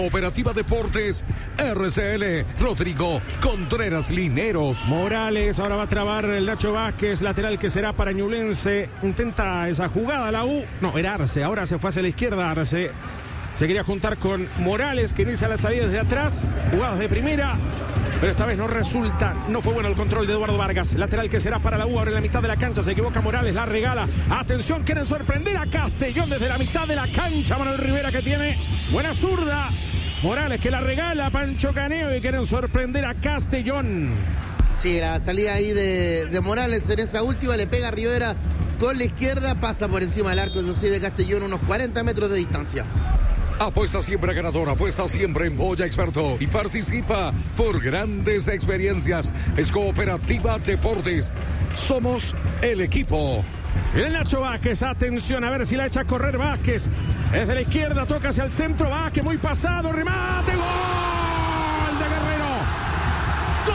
Operativa Deportes RCL, Rodrigo Contreras Lineros. Morales, ahora va a trabar el Nacho Vázquez, lateral que será para Ñublense. Intenta esa jugada la U. No, era Arce, ahora se fue hacia la izquierda Arce. Se quería juntar con Morales, que inicia la salida desde atrás. Jugadas de primera, pero esta vez no resulta. No fue bueno el control de Eduardo Vargas. Lateral que será para la U, ahora en la mitad de la cancha. Se equivoca Morales, la regala. Atención, quieren sorprender a Castellón desde la mitad de la cancha. Manuel Rivera, que tiene buena zurda. Morales, que la regala a Pancho Caneo, y quieren sorprender a Castellón. Sí, la salida ahí de Morales en esa última, le pega a Rivera con la izquierda, pasa por encima del arco, yo soy de Castellón, unos 40 metros de distancia. Apuesta siempre ganador, apuesta siempre en Boya Experto y participa por grandes experiencias. Es Cooperativa Deportes. Somos el equipo. El Nacho Vázquez, atención, a ver si la echa a correr Vázquez. Desde la izquierda, toca hacia el centro, Vázquez muy pasado, remate, ¡gol!